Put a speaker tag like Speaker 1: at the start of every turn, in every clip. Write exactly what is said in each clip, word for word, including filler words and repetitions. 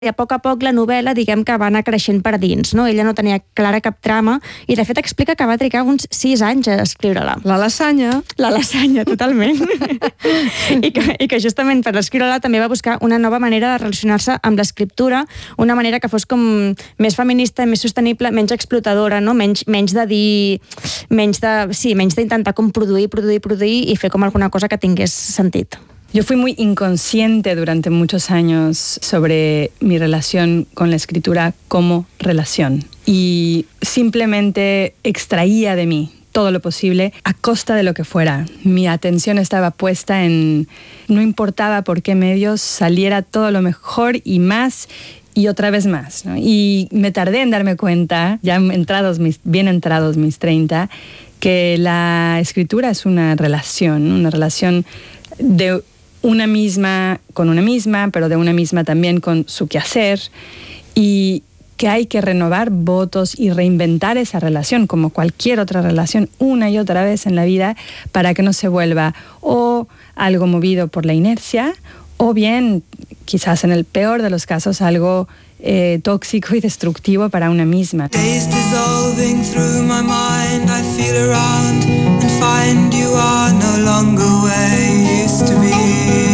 Speaker 1: I a poc a poc la novel·la, diguem que va anar creixent per dins, no? Ella no tenia clara cap trama i de fet explica que va trigar uns sis anys a escriure-la.
Speaker 2: La lasanya.
Speaker 1: La lasanya, totalment. I, que, I que justament per escriure-la també va buscar una nova manera de relacionar-se amb l'escriptura, una manera que fos com més feminista, més sostenible, menys explotadora, no? Menys, menys de dir... Menys de, sí, menys d'intentar com produir, produir, produir i fer com alguna cosa que tingués sentit.
Speaker 3: Yo fui muy inconsciente durante muchos años sobre mi relación con la escritura como relación y simplemente extraía de mí todo lo posible a costa de lo que fuera. Mi atención estaba puesta en... No importaba por qué medios, saliera todo lo mejor y más y otra vez más, ¿no? Y me tardé en darme cuenta, ya entrados mis, bien entrados mis treinta, que la escritura es una relación, una relación de una misma con una misma, pero de una misma también con su quehacer, y que hay que renovar votos y reinventar esa relación, como cualquier otra relación, una y otra vez en la vida, para que no se vuelva o algo movido por la inercia, o bien, quizás en el peor de los casos, algo eh, tóxico y destructivo para una misma. Days dissolving through my mind, I feel around and find you are no longer where you used to be.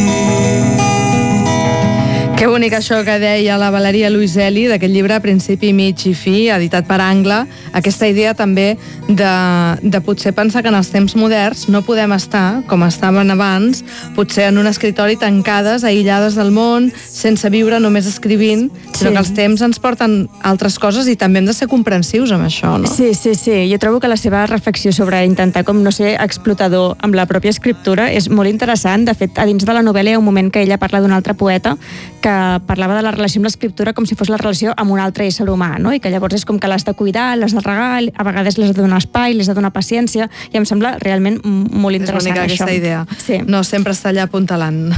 Speaker 2: Que bonic això que deia la Valeria Luiselli d'aquest llibre Principi, mig i fi, editat per Angle, aquesta idea també de, de potser pensar que en els temps moderns no podem estar com estaven abans, potser en un escritori tancades, aïllades del món, sense viure, només escrivint, sinó sí. Que els temps ens porten altres coses i també hem de ser comprensius amb això, no?
Speaker 1: Sí, sí, sí. Jo trobo que la seva reflexió sobre intentar com no ser explotador amb la pròpia escriptura és molt interessant. De fet, a dins de la novel·la hi ha un moment que ella parla d'un altre poeta que parlava de la relació amb l'escriptura com si fos la relació amb un altre ésser humà, no? I que llavors és com que l'has de cuidar, l'has de regar, a vegades l'has de donar espai, l'has de donar paciència, i em sembla realment molt interessant això.
Speaker 2: És bonica aquesta idea.
Speaker 1: Sí.
Speaker 2: No sempre està allà apuntalant.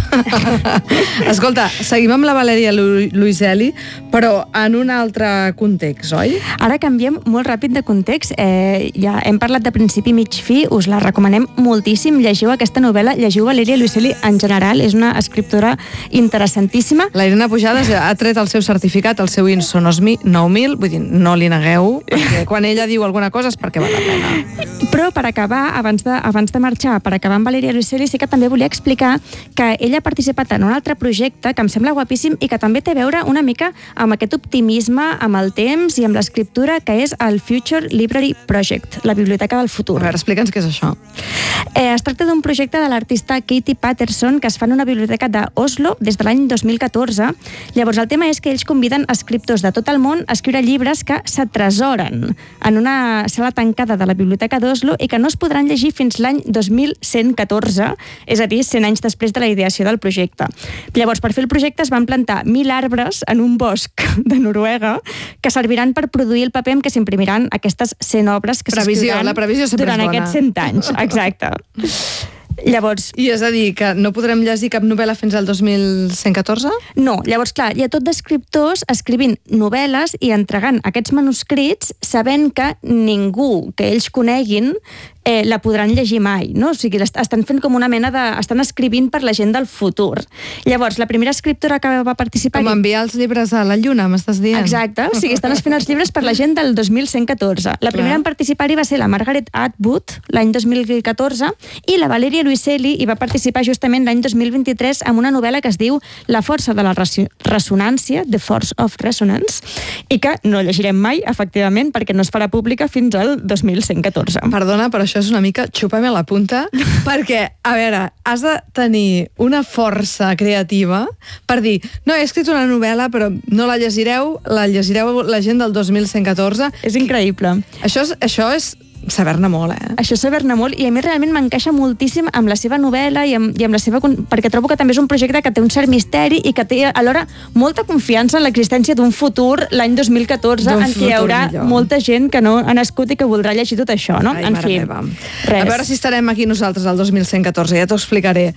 Speaker 2: Escolta, seguim amb la Valeria Lu- Luiselli, però en un altre context, oi?
Speaker 1: Ara canviem molt ràpid de context. Eh, ja hem parlat de Principi, mig, fi, us la recomanem moltíssim. Llegiu aquesta novel·la, llegiu Valeria Luiselli en general, és una escriptora interessantíssima.
Speaker 2: La Irene Pujades ha tret el seu certificat, el seu INSO nou mil, vull dir, no li negueu, perquè quan ella diu alguna cosa és perquè val la pena.
Speaker 1: Però per acabar, abans de, abans de marxar, per acabar amb Valeria Luiselli, sí que també volia explicar que ella ha participat en un altre projecte que em sembla guapíssim i que també té a veure una mica amb aquest optimisme, amb el temps i amb l'escriptura, que és el Future Library Project, la Biblioteca del Futur.
Speaker 2: A veure, explica'ns què és això.
Speaker 1: Eh, es tracta d'un projecte de l'artista Katie Patterson que es fa en una biblioteca d'Oslo des de l'any dos mil catorze. Llavors, el tema és que ells conviden escriptors de tot el món a escriure llibres que s'atresoren en una sala tancada de la biblioteca d'Oslo i que no es podran llegir fins l'any dos mil cent catorze, és a dir, cent anys després de la ideació del projecte. Llavors, per fer el projecte es van plantar mil arbres en un bosc de Noruega que serviran per produir el paper amb què s'imprimiran aquestes cent obres que s'escriuran durant aquests cent anys. Exacte. Llavors...
Speaker 2: I és a dir, que no podrem llegir cap novel·la fins al dos mil cent catorze?
Speaker 1: No, llavors, clar, hi ha tot d'escriptors escrivint novel·les i entregant aquests manuscrits sabent que ningú que ells coneguin eh, la podran llegir mai, no? O sigui, estan fent com una mena de... estan escrivint per la gent del futur. Llavors, la primera escriptora que va participar...
Speaker 2: Com enviar els llibres a la lluna, m'estàs dient?
Speaker 1: Exacte, o sigui, estan fent els llibres per la gent del dos mil cent catorze. La primera en participar-hi va ser la Margaret Atwood, l'any dos mil catorze, i la Valeria Luiselli hi va participar justament l'any dos mil vint-i-tres amb una novel·la que es diu La força de la ressonància, The Force of Resonance, i que no llegirem mai, efectivament, perquè no es farà pública fins al dos mil cent catorze.
Speaker 2: Perdona, però això és una mica xupa-me la punta, perquè, a veure, has de tenir una força creativa per dir, no, he escrit una novel·la, però no la llegireu, la llegireu la gent del dos mil cent catorze.
Speaker 1: És increïble.
Speaker 2: Això és, això és saber-ne molt, eh?
Speaker 1: Això és saber-ne molt, i a mi realment m'encaixa moltíssim amb la seva novel·la i amb, i amb la seva... perquè trobo que també és un projecte que té un cert misteri i que té alhora molta confiança en l'existència d'un futur l'any dos mil catorze en què hi haurà millor. Molta gent que no ha nascut i que voldrà llegir tot això, no?
Speaker 2: Ai,
Speaker 1: en fi,
Speaker 2: res. A veure si estarem aquí nosaltres al dos mil cent catorze, ja t'ho explicaré.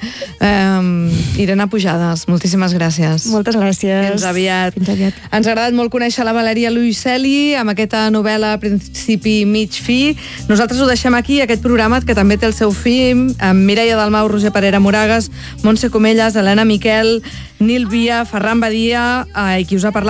Speaker 2: Um, Irene Pujades, moltíssimes gràcies.
Speaker 1: Moltes gràcies.
Speaker 2: Fins aviat.
Speaker 1: Fins aviat.
Speaker 2: Ens ha agradat molt conèixer la Valeria Luiselli amb aquesta novel·la Principi, mig, fi. Nosaltres ho deixem aquí, aquest programa, que també té el seu film, amb Mireia Dalmau, Roger Parera Moragas, Montse Comelles, Helena Miquel, Nil Via, Ferran Badia, eh, i qui us ha parlat